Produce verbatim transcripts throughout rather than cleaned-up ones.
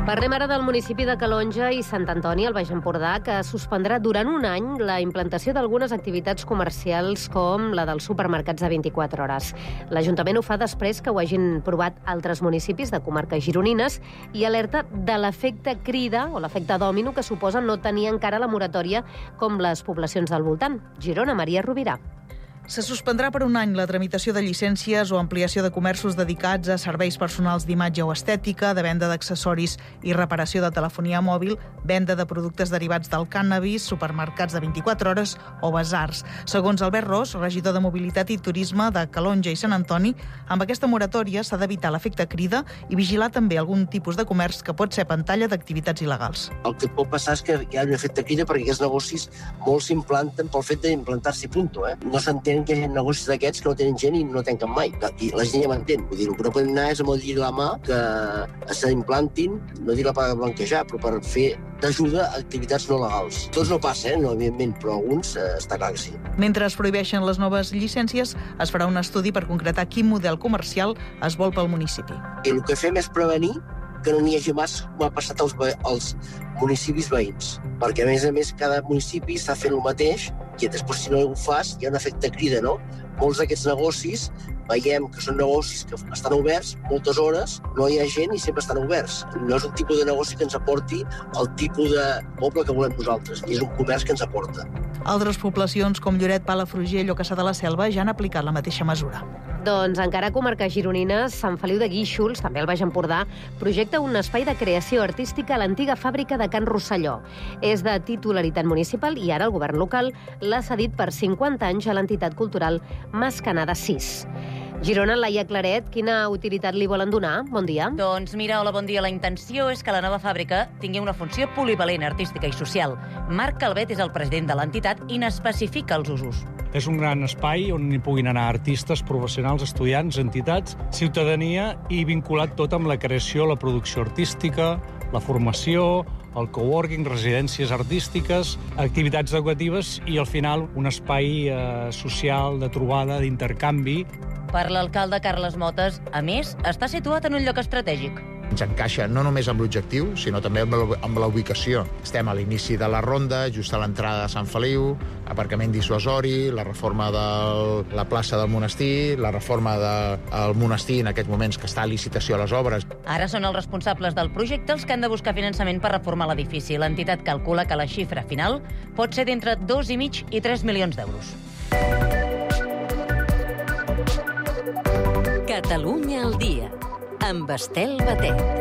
Parlem ara del municipi de Calonge i Sant Antoni, al Baix Empordà, que suspendrà durant un any la implantació d'algunes activitats comercials com la dels supermercats de vint-i-quatre hores. L'Ajuntament ho fa després que ho hagin provat altres municipis de comarques gironines i alerta de l'efecte crida o l'efecte dòmino que suposa no tenir encara la moratòria com les poblacions del voltant. Girona, Maria Rovira. Se suspendrà per un any la tramitació de llicències o ampliació de comerços dedicats a serveis personals d'imatge o estètica, de venda d'accessoris i reparació de telefonia mòbil, venda de productes derivats del cànnabis, supermercats de vint-i-quatre hores o basars. Segons Albert Ros, regidor de Mobilitat i Turisme de Calonge i Sant Antoni, amb aquesta moratòria s'ha d'evitar l'efecte crida i vigilar també algun tipus de comerç que pot ser pantalla d'activitats il·legals. El que pot passar és que hi ha un efecte crida perquè aquests negocis molts s'implanten pel fet d'implantar-s'hi punto. Eh? No s'entén que hi ha negocis d'aquests que no tenen gent i no tanquen mai. I la gent ja m'entén. Vull dir, el que no podem anar és amb el llit a la mà que s'implantin, no dir la per blanquejar, però per fer d'ajuda a activitats no legals. Tots no passa, eh? No, evidentment, però alguns eh, està clar que sí. Mentre es prohibeixen les noves llicències, es farà un estudi per concretar quin model comercial es vol pel municipi. I el que fem és prevenir que no n'hi hagi massa com ha passat als, als municipis veïns. Perquè, a més a més, cada municipi està fent el mateix i després, si no ho fas, hi ha un efecte crida, no? Molts d'aquests negocis veiem que són negocis que estan oberts moltes hores, no hi ha gent i sempre estan oberts. No és un tipus de negoci que ens aporti el tipus de poble que volem nosaltres, i és un comerç que ens aporta. Altres poblacions com Lloret, Palafrugell o Cassà de la Selva ja han aplicat la mateixa mesura. Doncs encara a comarques gironines, Sant Feliu de Guíxols, també al Baix Empordà, projecta un espai de creació artística a l'antiga fàbrica de Can Rosselló. És de titularitat municipal i ara el govern local l'ha cedit per cinquanta anys a l'entitat cultural Mascanada sis. Girona, Laia Claret, quina utilitat li volen donar? Bon dia. Doncs mira, hola, bon dia. La intenció és que la nova fàbrica tingui una funció polivalent, artística i social. Marc Calvet és el president de l'entitat i n'especifica els usos. És un gran espai on hi puguin anar artistes, professionals, estudiants, entitats, ciutadania i vinculat tot amb la creació, la producció artística, la formació, el coworking, residències artístiques, activitats educatives i, al final, un espai eh, social de trobada, d'intercanvi. Per l'alcalde Carles Motes, a més, està situat en un lloc estratègic. Ens encaixa no només amb l'objectiu, sinó també amb la ubicació. Estem a l'inici de la ronda, just a l'entrada de Sant Feliu, aparcament dissuasori, la reforma de la plaça del monestir, la reforma del monestir en aquests moments que està a licitació a les obres. Ara són els responsables del projecte els que han de buscar finançament per reformar l'edifici. L'entitat calcula que la xifra final pot ser d'entre dos i mig i tres milions d'euros. Catalunya al dia, amb Estel Batet.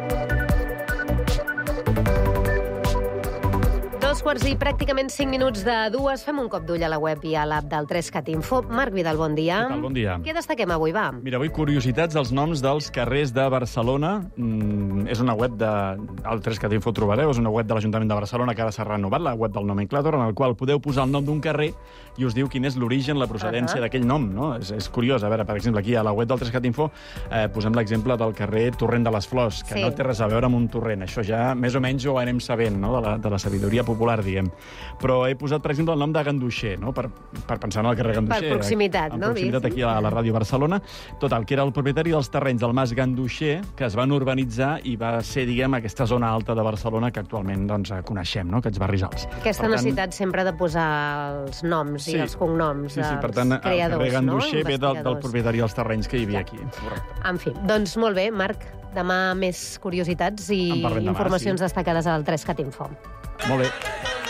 Dos quarts i pràcticament cinc minuts de dues. Fem un cop d'ull a la web i a l'app del trescat Info. Marc Vidal, bon dia. Què tal? Bon dia. Què destaquem avui, va? Mira, avui curiositats dels noms dels carrers de Barcelona. Mm, és una web de... El trescat Info trobareu, és una web de l'Ajuntament de Barcelona que ara s'ha renovat, la web del Nomenclàtor, en el qual podeu posar el nom d'un carrer i us diu quin és l'origen, la procedència uh-huh. d'aquell nom, no? És, és curiós. A veure, per exemple, aquí a la web del trescat Info eh, posem l'exemple del carrer Torrent de les Flors, que sí. no té res a veure amb un torrent. Això ja més o menys ho anem sabent, no? de, la, de la sabidoria popular, diguem. Però he posat, per exemple, el nom de Ganduixer, no? per, per pensar en el carrer Ganduixer. Per proximitat, en no? proximitat aquí a la Ràdio Barcelona. Total, que era el propietari dels terrenys del Mas Ganduixer, que es van urbanitzar i va ser, diguem, aquesta zona alta de Barcelona que actualment doncs, coneixem, no? Aquests barris alts. Aquesta per necessitat tant... sempre de posar els noms sí. i els cognoms sí, sí, dels per tant, creadors, el carrer Ganduixer no? ve del, del propietari dels terrenys que hi havia ja. aquí. Correcte. En fi, doncs molt bé, Marc. Demà més curiositats i demà, informacions sí. destacades al trescat Info. Molt bé.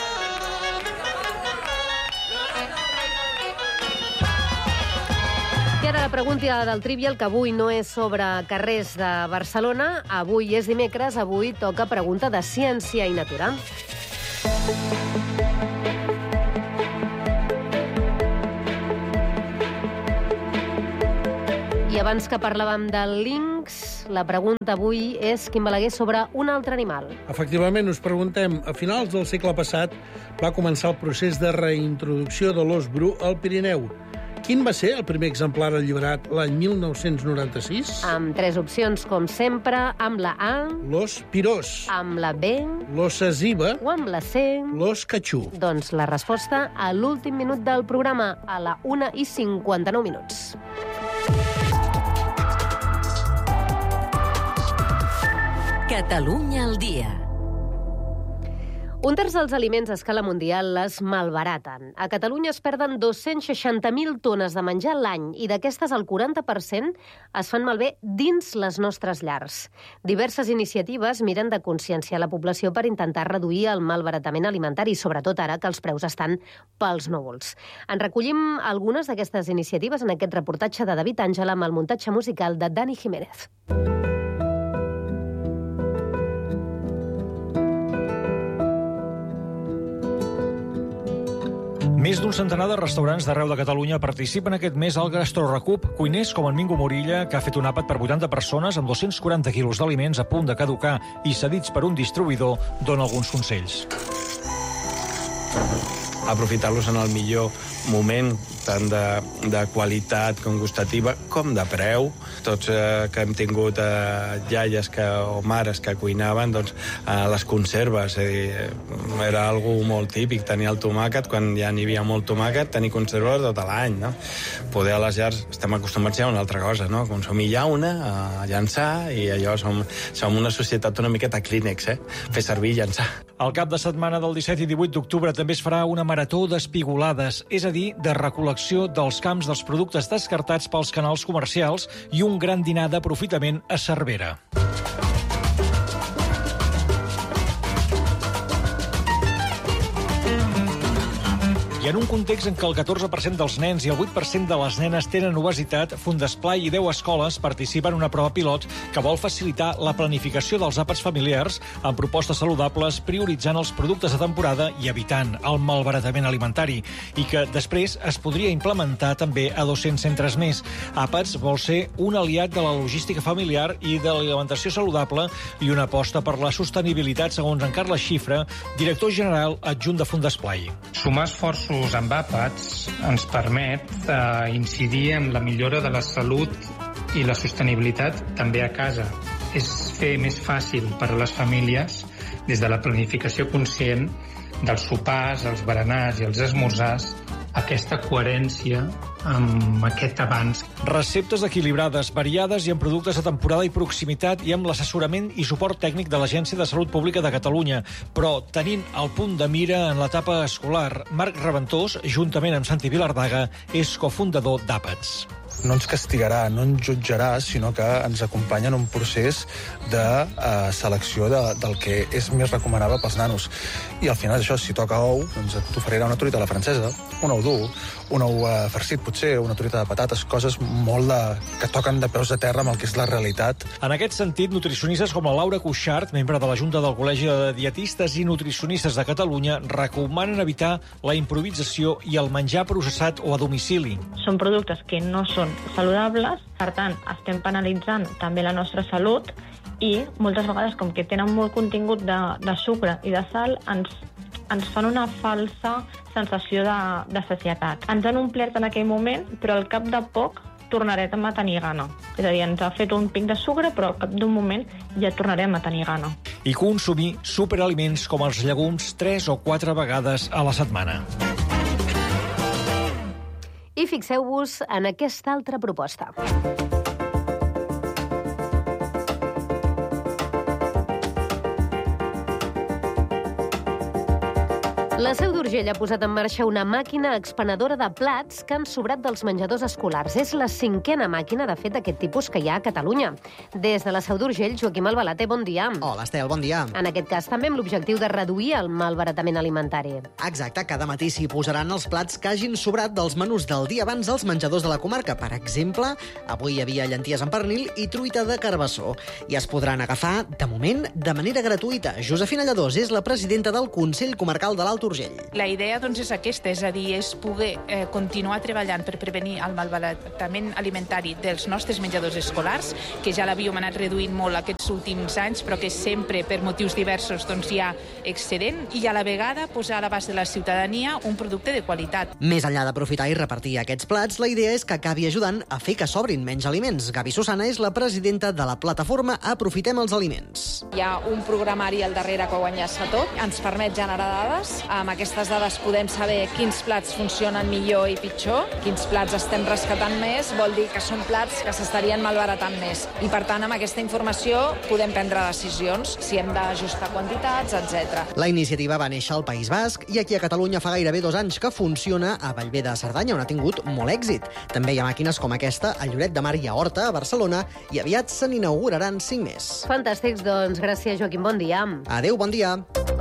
I ara la pregunta del Trivial, que avui no és sobre carrers de Barcelona, avui és dimecres, avui toca pregunta de ciència i natura. I abans que parlàvem del linx, la pregunta avui és Quim Balaguer sobre un altre animal. Efectivament, us preguntem, a finals del segle passat va començar el procés de reintroducció de l'ós bru al Pirineu. Quin va ser el primer exemplar alliberat l'any mil nou-cents noranta-sis? Amb tres opcions, com sempre, amb la A... L'ós pirós. Amb la B... L'ós esiva. O amb la C... L'ós catxú. Doncs la resposta a l'últim minut del programa, a la una i cinquanta-nou minuts. Catalunya al dia. Un terç dels aliments a escala mundial es malbaraten. A Catalunya es perden dos-cents seixanta mil tones de menjar l'any i d'aquestes el quaranta per cent es fan malbé dins les nostres llars. Diverses iniciatives miren de conscienciar la població per intentar reduir el malbaratament alimentari, sobretot ara que els preus estan pels núvols. En recollim algunes d'aquestes iniciatives en aquest reportatge de David Àngela amb el muntatge musical de Dani Jiménez. Més d'un centenar de restaurants d'arreu de Catalunya participen aquest mes al Gastrorecup. Cuiners com en Mingo Morilla, que ha fet un àpat per vuitanta persones amb dos-cents quaranta quilos d'aliments a punt de caducar i cedits per un distribuïdor, dona alguns consells. Aprofitar-los en el millor moment, tant de, de qualitat com gustativa, com de preu. Tots eh, que hem tingut eh, iaies que, o mares que cuinaven, doncs, eh, les conserves. Eh, era algo molt típic, tenir el tomàquet, quan ja n'hi havia molt tomàquet, tenir conserves tot l'any, no? Poder a les llars estem acostumats ja a una altra cosa, no? Consumir llauna, a llançar, i allò som, som una societat una miqueta clínex, eh? Fer servir i llançar. Al cap de setmana del disset i divuit d'octubre també es farà una marató d'espigolades, és a dir, de recol·lecció dels camps dels productes descartats pels canals comercials i un gran dinar d'aprofitament a Cervera. I en un context en què el catorze per cent dels nens i el vuit per cent de les nenes tenen obesitat, Fundesplai i deu escoles participen en una prova pilot que vol facilitar la planificació dels àpats familiars amb propostes saludables, prioritzant els productes de temporada i evitant el malbaratament alimentari, i que després es podria implementar també a dos-cents centres més. Àpats vol ser un aliat de la logística familiar i de l'alimentació saludable i una aposta per la sostenibilitat, segons en Carles Xifra, director general adjunt de Fundesplai. Sumar esforços amb àpats ens permet eh, incidir en la millora de la salut i la sostenibilitat també a casa. És fer més fàcil per a les famílies, des de la planificació conscient dels sopars, els berenars i els esmorzars, aquesta coherència amb aquest abans. Receptes equilibrades, variades i amb productes de temporada i proximitat i amb l'assessorament i suport tècnic de l'Agència de Salut Pública de Catalunya, però tenint el punt de mira en l'etapa escolar. Marc Reventós, juntament amb Santi Vilardaga, és cofundador d'Àpats. No ens castigarà, no ens jutjarà, sinó que ens acompanya en un procés de eh, selecció de, del que és més recomanable pels nanos. I al final això, si toca ou, doncs t'oferirà una truita a la francesa, un ou dur, un ou eh, farcit potser, una truita de patates, coses molt de, que toquen de peus de terra amb el que és la realitat. En aquest sentit, nutricionistes com la Laura Cuixart, membre de la Junta del Col·legi de Dietistes i Nutricionistes de Catalunya, recomanen evitar la improvisació i el menjar processat o a domicili. Són productes que no són saludables, per tant, estem penalitzant també la nostra salut i moltes vegades, com que tenen molt contingut de, de sucre i de sal, ens, ens fan una falsa sensació de, de sacietat. Ens han omplert en aquell moment, però al cap de poc tornarem a tenir gana. És a dir, ens ha fet un pic de sucre, però al cap d'un moment ja tornarem a tenir gana. I consumir superaliments com els llegums tres o quatre vegades a la setmana. I fixeu-vos en aquesta altra proposta. La Seu d'Urgell ha posat en marxa una màquina expenedora de plats que han sobrat dels menjadors escolars. És la cinquena màquina, de fet, d'aquest tipus que hi ha a Catalunya. Des de la Seu d'Urgell, Joaquim Albalate, bon dia. Hola, Estel, bon dia. En aquest cas, també amb l'objectiu de reduir el malbaratament alimentari. Exacte, cada matí s'hi posaran els plats que hagin sobrat dels menús del dia abans als menjadors de la comarca. Per exemple, avui hi havia llenties amb pernil i truita de carbassó. I es podran agafar, de moment, de manera gratuïta. Josefina Lladós és la presidenta del Consell Comarcal de l'Alt Urgell. La idea doncs, és aquesta, és a dir, és poder eh, continuar treballant per prevenir el malbaratament alimentari dels nostres menjadors escolars, que ja l'havíem anat reduint molt aquests últims anys, però que sempre, per motius diversos, doncs, hi ha excedent, i a la vegada posar a l'abast de la ciutadania un producte de qualitat. Més enllà d'aprofitar i repartir aquests plats, la idea és que acabi ajudant a fer que sobrin menys aliments. Gavi Susana és la presidenta de la plataforma Aprofitem els Aliments. Hi ha un programari al darrere que ho enllaça tot, ens permet generar dades, amb aquestes dades podem saber quins plats funcionen millor i pitjor, quins plats estem rescatant més, vol dir que són plats que s'estarien malbaratant més. I, per tant, amb aquesta informació podem prendre decisions, si hem d'ajustar quantitats, etcètera. La iniciativa va néixer al País Basc i aquí a Catalunya fa gairebé dos anys que funciona a Bellver de Cerdanya, on ha tingut molt èxit. També hi ha màquines com aquesta a Lloret de Mar i a Horta, a Barcelona, i aviat se n'inauguraran cinc més. Fantàstics, doncs. Gràcies, Joaquim. Bon dia. Adéu, bon dia.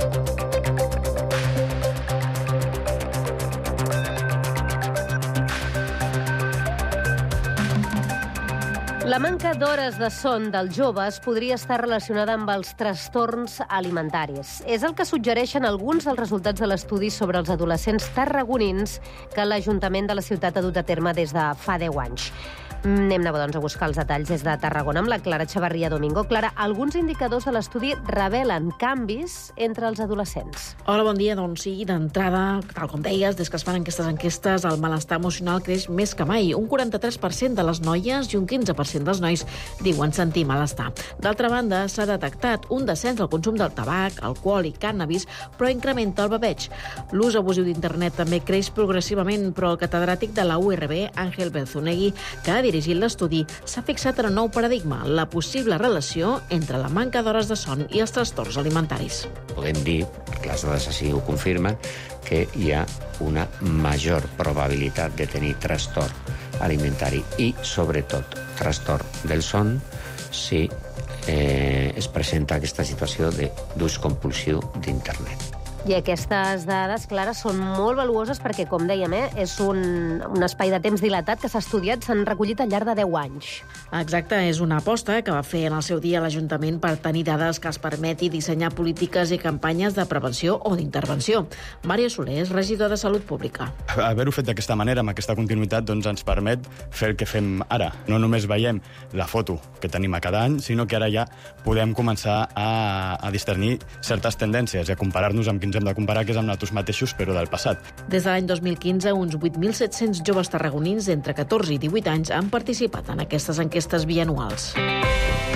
La manca d'hores de son dels joves podria estar relacionada amb els trastorns alimentaris. És el que suggereixen alguns dels resultats de l'estudi sobre els adolescents tarragonins que l'Ajuntament de la ciutat ha dut a terme des de fa deu anys. Anem-ne, doncs, a buscar els detalls des de Tarragona amb la Clara Chavarria Domingo. Clara, alguns indicadors de l'estudi revelen canvis entre els adolescents. Hola, bon dia. Doncs sí, d'entrada, tal com deies, des que es fan aquestes enquestes, el malestar emocional creix més que mai. Un quaranta-tres per cent de les noies i un quinze per cent dels nois diuen sentir malestar. D'altra banda, s'ha detectat un descens del consum del tabac, alcohol i cànnabis, però incrementa el babeig. L'ús abusiu d'internet també creix progressivament, però el catedràtic de la U R B, Àngel Belzunegui, que ha dirigit l'estudi, s'ha fixat en un nou paradigma, la possible relació entre la manca d'hores de son i els trastorns alimentaris. Podem dir, perquè les dades així ho confirmen, que hi ha una major probabilitat de tenir trastorn alimentari i, sobretot, trastorn del son si eh, es presenta aquesta situació d'ús compulsiu d'internet. I aquestes dades, Clara, són molt valuoses perquè, com dèiem, eh, és un, un espai de temps dilatat que s'ha estudiat, s'han recollit al llarg de deu anys. Exacte, és una aposta que va fer en el seu dia l'Ajuntament per tenir dades que es permeti dissenyar polítiques i campanyes de prevenció o d'intervenció. Mària Soler és regidora de Salut Pública. Haver-ho fet d'aquesta manera, amb aquesta continuïtat, doncs ens permet fer el que fem ara. No només veiem la foto que tenim a cada any, sinó que ara ja podem començar a, a discernir certes tendències i a comparar-nos amb quins hem de comparar, que és amb nosaltres mateixos, però del passat. Des de l'any dos mil quinze, uns vuit mil set-cents joves tarragonins d'entre catorze i divuit anys han participat en aquestes enquestes bianuals.